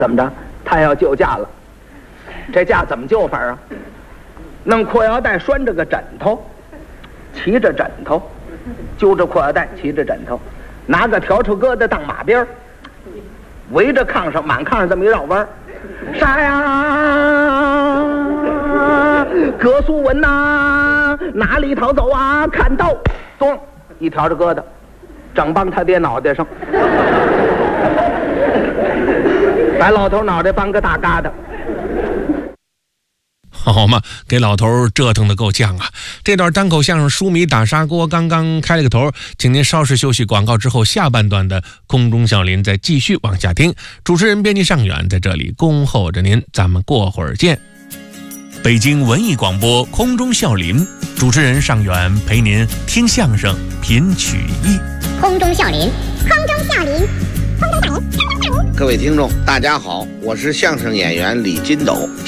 怎么着？他要救驾了，这驾怎么救法啊？弄裤腰带拴着个枕头，骑着枕头，揪着裤腰带，骑着枕头，拿个笤帚疙瘩当马鞭，围着炕上满炕上这么一绕弯。啥呀？葛苏文呐，哪里逃走啊？看到，咚，一笤帚疙瘩，整帮他爹脑袋上，把老头脑袋帮个大疙瘩。 好嘛，给老头折腾的够呛啊！这段单口相声书迷打砂锅刚刚开了个头，请您稍事休息广告之后，下半段的空中笑林再继续往下听。主持人编辑尚远在这里恭候着您，咱们过会儿见。北京文艺广播空中笑林，主持人尚远陪您听相声品曲艺。 空中笑林，空中笑林，空中笑林。 各位听众大家好，我是相声演员李金斗。